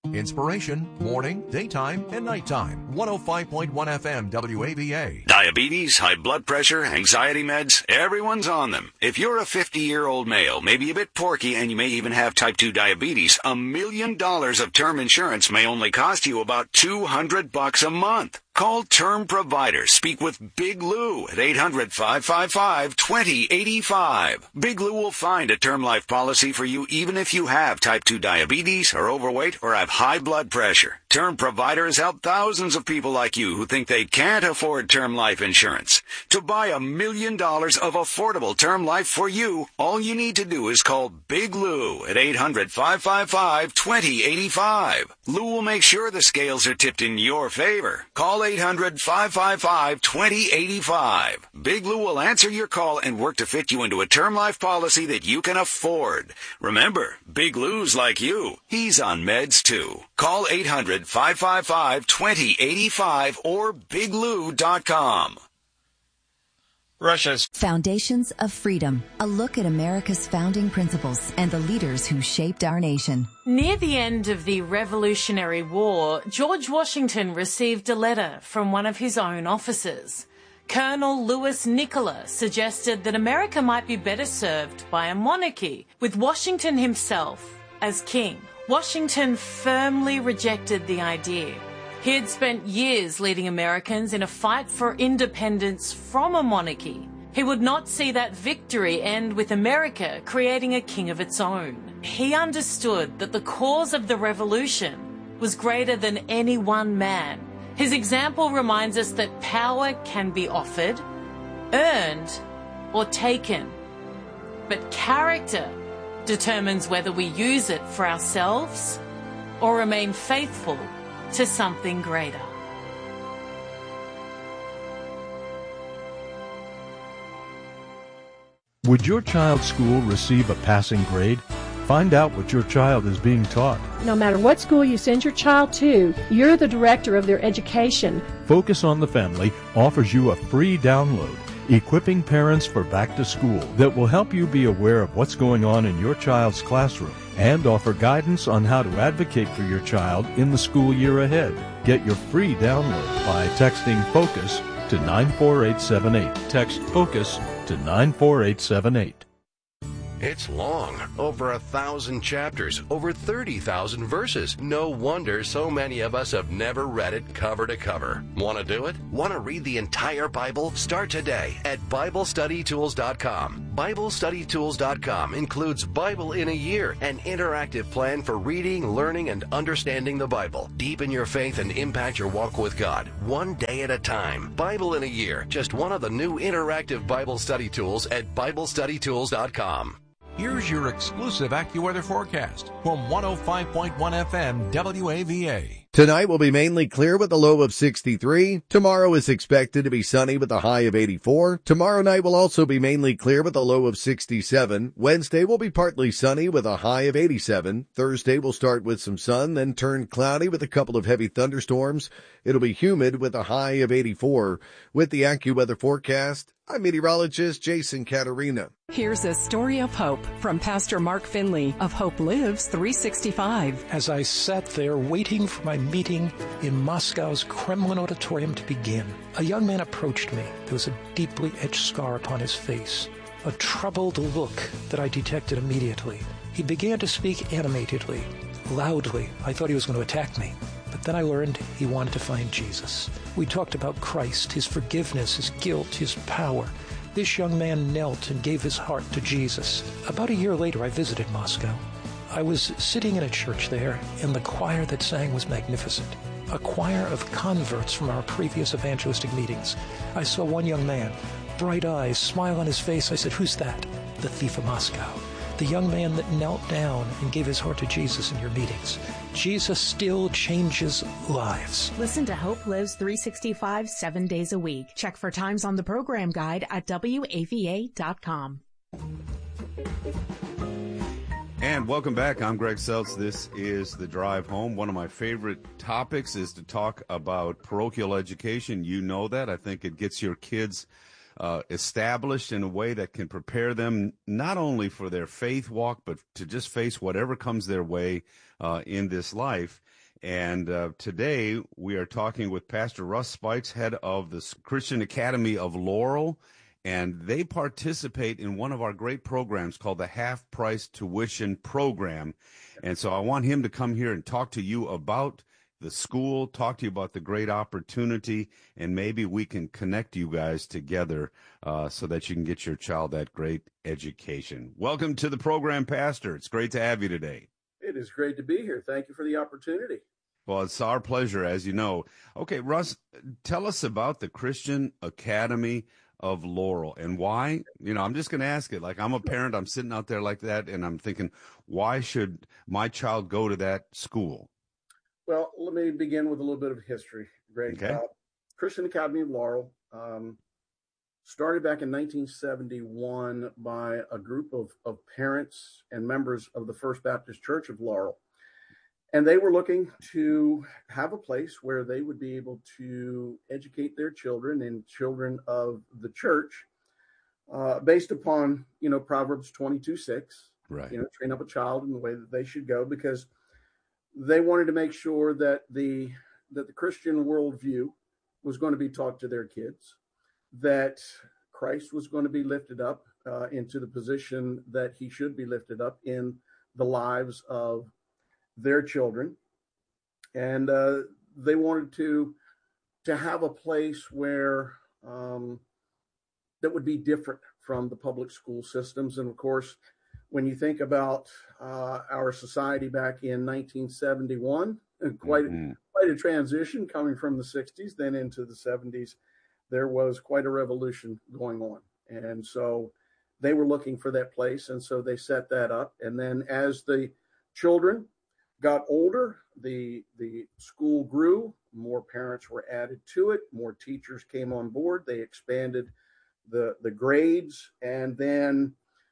Inspiration, morning, daytime, and nighttime. 105.1 FM WAVA. Diabetes, high blood pressure, anxiety meds, everyone's on them. If you're a 50-year-old male, maybe a bit porky, and you may even have type 2 diabetes, $1 million of term insurance may only cost you about $200 a month. Call Term Provider. Speak with Big Lou at 800-555-2085. Big Lou will find a term life policy for you even if you have type 2 diabetes, are overweight, or have high blood pressure. Term Provider has helped thousands of people like you who think they can't afford term life insurance. To buy $1 million of affordable term life for you, all you need to do is call Big Lou at 800-555-2085. Lou will make sure the scales are tipped in your favor. Call 800-555-2085. Big Lou will answer your call and work to fit you into a term life policy that you can afford. Remember, Big Lou's like you. He's on meds too. Call 800-555-2085 or biglou.com. Russia's Foundations of Freedom, a look at America's founding principles and the leaders who shaped our nation. Near the end of the Revolutionary War, George Washington received a letter from one of his own officers. Colonel Louis Nicola suggested that America might be better served by a monarchy, with Washington himself as king. Washington firmly rejected the idea. He had spent years leading Americans in a fight for independence from a monarchy. He would not see that victory end with America creating a king of its own. He understood that the cause of the revolution was greater than any one man. His example reminds us that power can be offered, earned, or taken. But character determines whether we use it for ourselves or remain faithful to something greater. Would your child's school receive a passing grade? Find out what your child is being taught. No matter what school you send your child to, you're the director of their education. Focus on the Family offers you a free download, Equipping Parents for Back to School, that will help you be aware of what's going on in your child's classroom and offer guidance on how to advocate for your child in the school year ahead. Get your free download by texting FOCUS to 94878. Text FOCUS to 94878. It's long, over 1,000 chapters, over 30,000 verses. No wonder so many of us have never read it cover to cover. Want to do it? Want to read the entire Bible? Start today at BibleStudyTools.com. BibleStudyTools.com includes Bible in a Year, an interactive plan for reading, learning, and understanding the Bible. Deepen your faith and impact your walk with God, one day at a time. Bible in a Year, just one of the new interactive Bible study tools at BibleStudyTools.com. Here's your exclusive AccuWeather forecast from 105.1 FM WAVA. Tonight will be mainly clear with a low of 63. Tomorrow is expected to be sunny with a high of 84. Tomorrow night will also be mainly clear with a low of 67. Wednesday will be partly sunny with a high of 87. Thursday will start with some sun, then turn cloudy with a couple of heavy thunderstorms. It'll be humid with a high of 84. With the AccuWeather forecast, I'm meteorologist Jason Caterina. Here's a story of hope from Pastor Mark Finley of Hope Lives 365. As I sat there waiting for my meeting in Moscow's Kremlin auditorium to begin, a young man approached me. There was a deeply etched scar upon his face, a troubled look that I detected immediately. He began to speak animatedly, loudly. I thought he was going to attack me. But then I learned he wanted to find Jesus. We talked about Christ, his forgiveness, his guilt, his power. This young man knelt and gave his heart to Jesus. About a year later, I visited Moscow. I was sitting in a church there, and the choir that sang was magnificent. A choir of converts from our previous evangelistic meetings. I saw one young man, bright eyes, smile on his face. I said, "Who's that?" "The thief of Moscow. The young man that knelt down and gave his heart to Jesus in your meetings." Jesus still changes lives. Listen to Hope Lives 365 7 days a week. Check for times on the program guide at WAVA.com. And welcome back. I'm Greg Seltz. This is The Drive Home. One of my favorite topics is to talk about parochial education. You know that. I think it gets your kids established in a way that can prepare them not only for their faith walk, but to just face whatever comes their way in this life. And today we are talking with Pastor Russ Spikes, head of the Christian Academy of Laurel, and they participate in one of our great programs called the Half Price Tuition Program. And so I want him to come here and talk to you about the school, talk to you about the great opportunity, and maybe we can connect you guys together so that you can get your child that great education. Welcome to the program, Pastor. It's great to have you today. It is great to be here. Thank you for the opportunity. Well, it's our pleasure, as you know. Okay, Russ, tell us about the Christian Academy of Laurel and why. I'm just going to ask it. Like, I'm a parent, I'm sitting out there like that, and I'm thinking, why should my child go to that school? Well, let me begin with a little bit of history, Greg. Okay. Christian Academy of Laurel started back in 1971 by a group of parents and members of the First Baptist Church of Laurel. And they were looking to have a place where they would be able to educate their children and children of the church based upon, Proverbs 22:6. Right. Train up a child in the way that they should go, because they wanted to make sure that the Christian worldview was going to be taught to their kids, that Christ was going to be lifted up into the position that he should be lifted up in the lives of their children. And they wanted to have a place where that would be different from the public school systems. And of course, when you think about our society back in 1971, quite a transition coming from the 60s, then into the 70s, there was quite a revolution going on. And so they were looking for that place. And so they set that up. And then as the children got older, the school grew, more parents were added to it, more teachers came on board, they expanded the grades, and then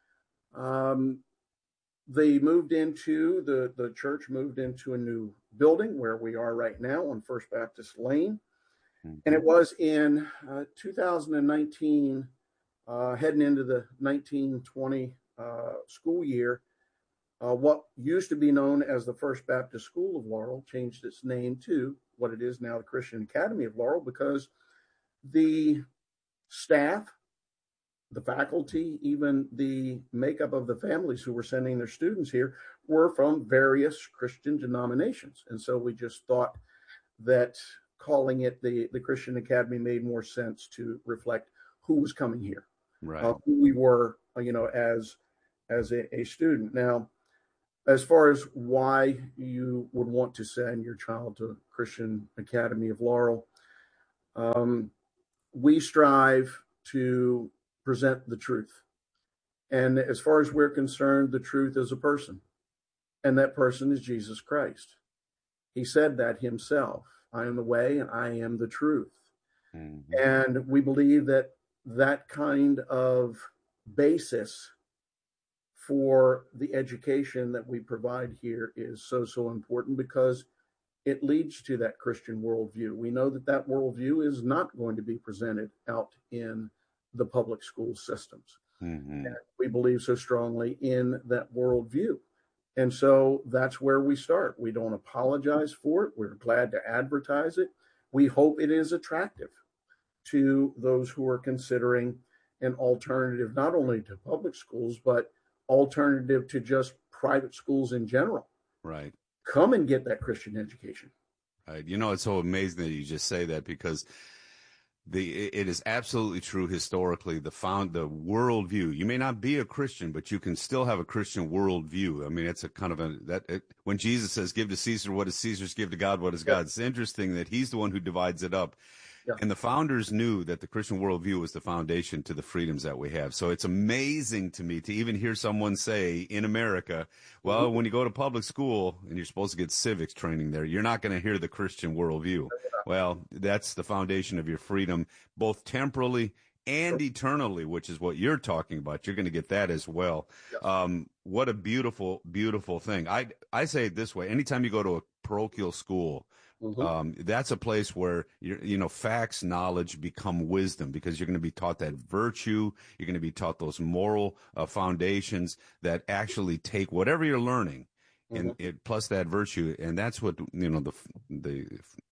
they moved into the church moved into a new building where we are right now on First Baptist Lane. And it was in 2019, heading into the 1920 school year, what used to be known as the First Baptist School of Laurel changed its name to what it is now, the Christian Academy of Laurel, because the staff, the faculty, even the makeup of the families who were sending their students here were from various Christian denominations. And so we just thought that calling it the Christian Academy made more sense to reflect who was coming here, right? Who we were, as a student. Now, as far as why you would want to send your child to Christian Academy of Laurel, we strive to present the truth. And as far as we're concerned, the truth is a person, and that person is Jesus Christ. He said that himself. I am the way and I am the truth. Mm-hmm. And we believe that that kind of basis for the education that we provide here is so important, because it leads to that Christian worldview. We know that worldview is not going to be presented out in the public school systems. Mm-hmm. And we believe so strongly in that worldview. And so that's where we start. We don't apologize for it. We're glad to advertise it. We hope it is attractive to those who are considering an alternative, not only to public schools, but alternative to just private schools in general. Right. Come and get that Christian education. Right. It's so amazing that you just say that, because it is absolutely true historically. The worldview. You may not be a Christian, but you can still have a Christian worldview. I mean, it's a kind of when Jesus says, "Give to Caesar what is Caesar's, give to God what is God's." It's interesting that he's the one who divides it up. Yeah. And the founders knew that the Christian worldview was the foundation to the freedoms that we have. So it's amazing to me to even hear someone say in America, well, when you go to public school and you're supposed to get civics training there, you're not going to hear the Christian worldview. Well, that's the foundation of your freedom, both temporally and eternally, which is what you're talking about. You're going to get that as well. Yes. What a beautiful, beautiful thing. I say it this way. Anytime you go to a parochial school That's a place where facts, knowledge become wisdom, because you're going to be taught that virtue. You're going to be taught those moral foundations that actually take whatever you're learning, and plus that virtue, and that's what the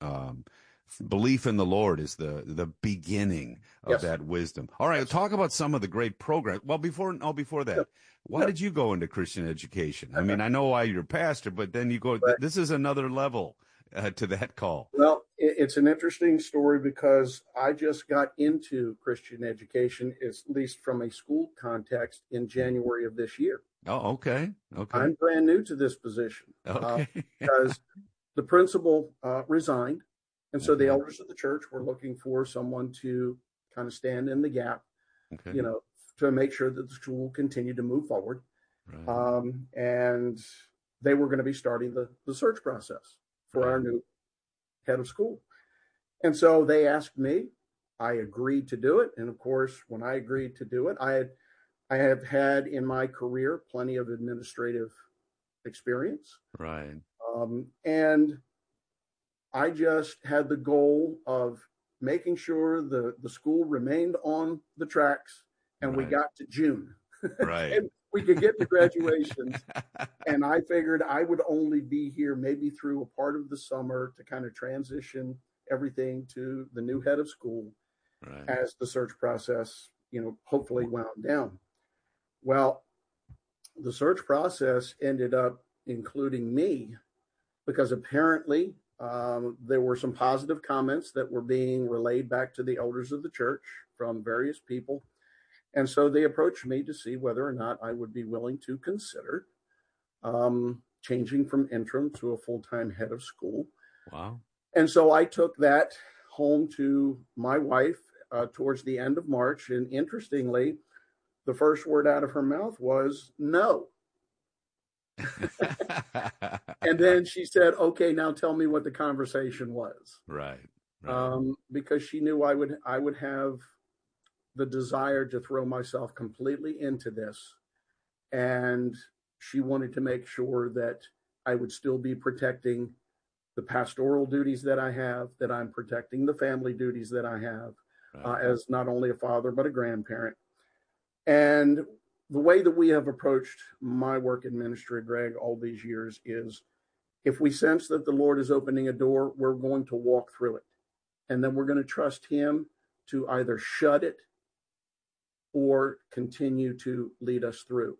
belief in the Lord is the beginning of that wisdom. All right, talk about some of the great programs. Well, before that, why did you go into Christian education? I mean, I know why you're a pastor, but then you go. This is another level to that call. Well, it's an interesting story because I just got into Christian education, at least from a school context, in January of this year. Oh, okay. I'm brand new to this position because the principal resigned. And so the elders of the church were looking for someone to kind of stand in the gap, to make sure that the school continued to move forward. Right. And they were going to be starting the search process for our new head of school. And so they asked me. I agreed to do it. And of course, when I agreed to do it, I have had in my career plenty of administrative experience. Right. And I just had the goal of making sure the school remained on the tracks, and we got to June. Right. And we could get to graduations. And I figured I would only be here maybe through a part of the summer to kind of transition everything to the new head of school as the search process, hopefully wound down. Well, the search process ended up including me because apparently there were some positive comments that were being relayed back to the elders of the church from various people. And so they approached me to see whether or not I would be willing to consider changing from interim to a full-time head of school. Wow. And so I took that home to my wife towards the end of March. And interestingly, the first word out of her mouth was no. And then she said, okay, now tell me what the conversation was. Right. Because she knew I would have the desire to throw myself completely into this. And she wanted to make sure that I would still be protecting the pastoral duties that I have, that I'm protecting the family duties that I have as not only a father, but a grandparent. And the way that we have approached my work in ministry, Greg, all these years is if we sense that the Lord is opening a door, we're going to walk through it. And then we're going to trust him to either shut it or continue to lead us through.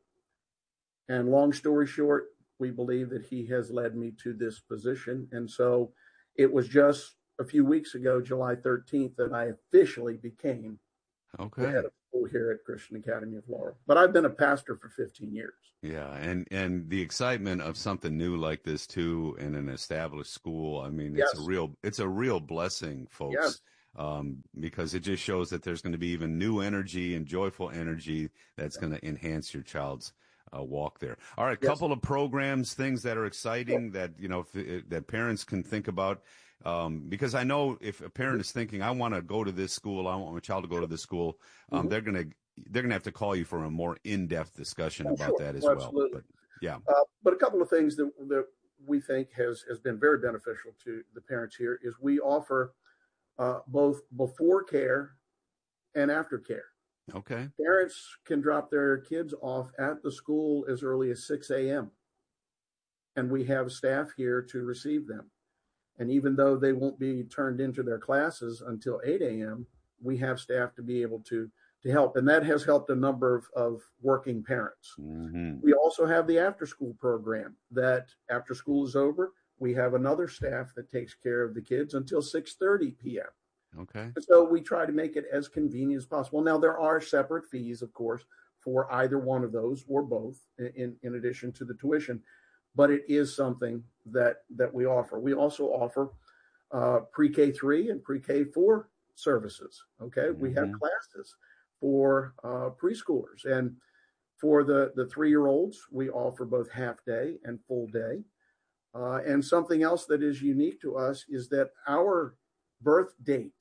And long story short, we believe that he has led me to this position. And so it was just a few weeks ago, July 13th, that I officially became the head of school here at Christian Academy of Laurel. But I've been a pastor for 15 years. Yeah, and the excitement of something new like this too, in an established school. I mean, it's a real blessing, folks. Yes. Because it just shows that there's going to be even new energy and joyful energy that's going to enhance your child's walk there. All right, couple of programs, things that are exciting that that parents can think about. Because I know if a parent is thinking, I want to go to this school, I want my child to go to this school, they're gonna have to call you for a more in-depth discussion about that as well. Absolutely. But but a couple of things that we think has been very beneficial to the parents here is we offer both before care and after care. Okay. Parents can drop their kids off at the school as early as 6 a.m. And we have staff here to receive them. And even though they won't be turned into their classes until 8 a.m., we have staff to be able to help. And that has helped a number of working parents. Mm-hmm. We also have the after-school program that after school is over, we have another staff that takes care of the kids until 6:30 p.m. Okay. And so we try to make it as convenient as possible. Now, there are separate fees, of course, for either one of those or both in addition to the tuition. But it is something that we offer. We also offer pre-K 3 and pre-K 4 services. Okay, we have classes for preschoolers, and for the 3-year-olds, we offer both half day and full day. And something else that is unique to us is that our birth date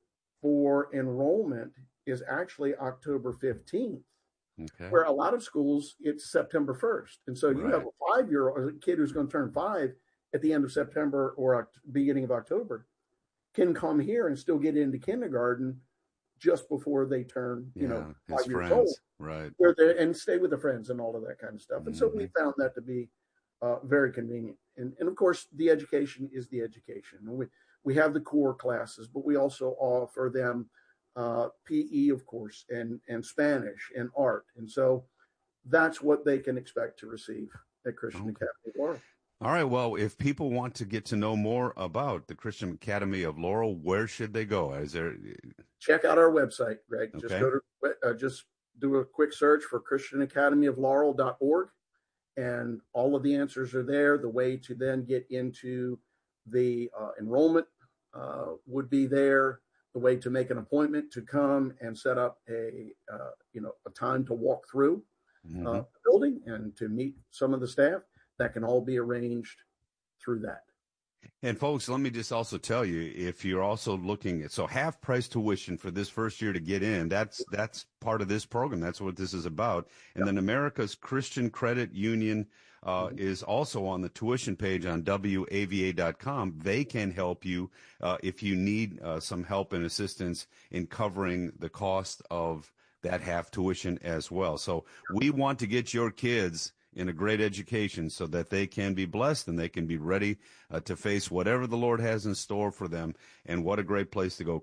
for enrollment is actually October 15th. Okay. Where a lot of schools, it's September 1st. And so you have a 5-year-old, a kid who's going to turn 5 at the end of September or beginning of October can come here and still get into kindergarten just before they turn, 5 years old. Right. And stay with the friends and all of that kind of stuff. And so we found that to be very convenient. And of course, the education is the education. We have the core classes, but we also offer them PE, of course, and Spanish and art. And so that's what they can expect to receive at Christian Academy of Laurel. All right. Well, if people want to get to know more about the Christian Academy of Laurel, where should they go? Check out our website, Greg. Okay. Just go to just do a quick search for ChristianAcademyofLaurel.org, and all of the answers are there. The way to then get into the enrollment would be there. The way to make an appointment to come and set up a time to walk through the building and to meet some of the staff, that can all be arranged through that. And folks, let me just also tell you, if you're also looking at, so half price tuition for this first year to get in, that's part of this program. That's what this is about. And then America's Christian Credit Union is also on the tuition page on WAVA.com. They can help you if you need some help and assistance in covering the cost of that half tuition as well. So we want to get your kids in a great education so that they can be blessed and they can be ready to face whatever the Lord has in store for them. And what a great place to go,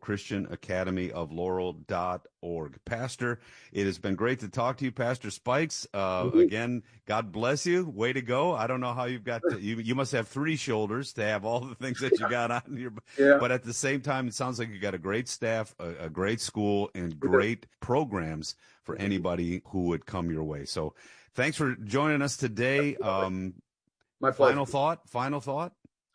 ChristianAcademyofLaurel.org. Pastor, it has been great to talk to you, Pastor Spikes. Again, God bless you. Way to go. I don't know how you've got you must have 3 shoulders to have all the things that you got on here. Yeah. But at the same time, it sounds like you got a great staff, a great school, and great programs for anybody who would come your way. So thanks for joining us today. My pleasure. Final thought.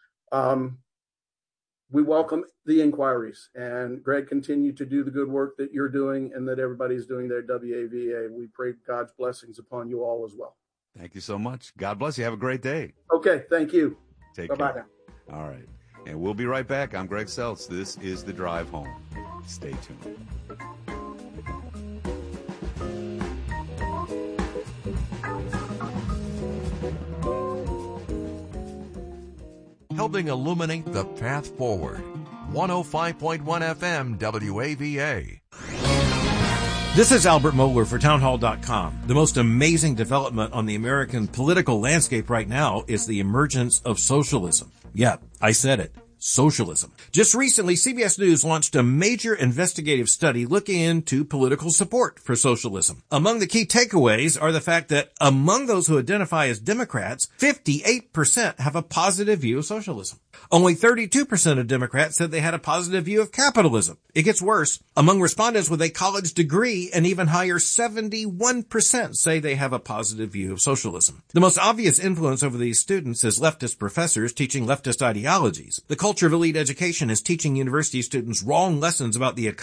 We welcome the inquiries, and Greg, continue to do the good work that you're doing and that everybody's doing there at WAVA. We pray God's blessings upon you all as well. Thank you so much. God bless you. Have a great day. Okay. Thank you. Take Bye-bye care. now. All right. And we'll be right back. I'm Greg Seltz. This is The Drive Home. Stay tuned. Helping illuminate the path forward. 105.1 FM WAVA. This is Albert Mohler for townhall.com. The most amazing development on the American political landscape right now is the emergence of socialism. Yeah, I said it. Socialism. Just recently, CBS News launched a major investigative study looking into political support for socialism. Among the key takeaways are the fact that among those who identify as Democrats, 58% have a positive view of socialism. Only 32% of Democrats said they had a positive view of capitalism. It gets worse. Among respondents with a college degree, an even higher 71% say they have a positive view of socialism. The most obvious influence over these students is leftist professors teaching leftist ideologies. The culture of elite education is teaching university students wrong lessons about the economy